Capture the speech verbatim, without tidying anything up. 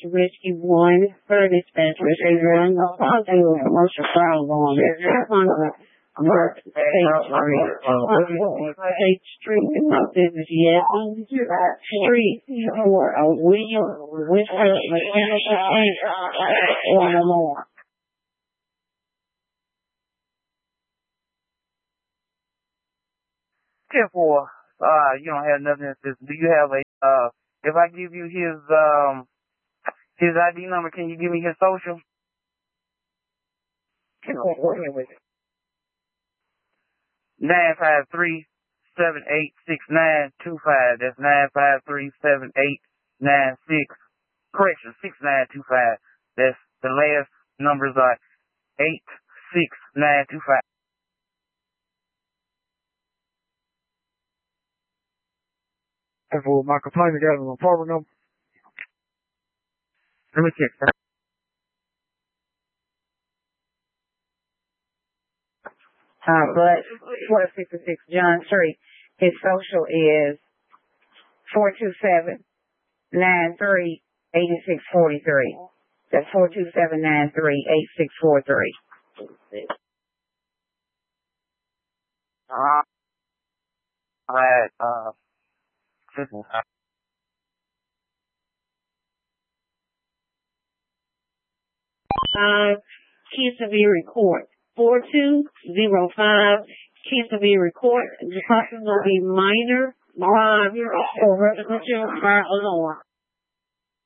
Rescue one, for dispatchers, and run the positive emotional trial on it. Work, Eighth Street, my business yet. Street, or a William, with her, or more. ten four, uh, you don't have nothing that says, do you have a, uh, if I give you his, um, his I D number, can you give me his social? Can I go ahead with it? nine five three, seven eight six nine two five. That's nine five three, seven eight nine six, correction, six nine two five. That's the last numbers are eight six nine two five. For my complaint against my apartment number. Let me check, sir. Uh, but four sixty-six John Street, his social is four two seven, nine three, eight six four three. That's four two seven, nine three, eight six four three. Uh, all right, uh, Five, Kingston Record. Four two zero five, Kingston Record. The person will be minor, live, or residential fire alarm.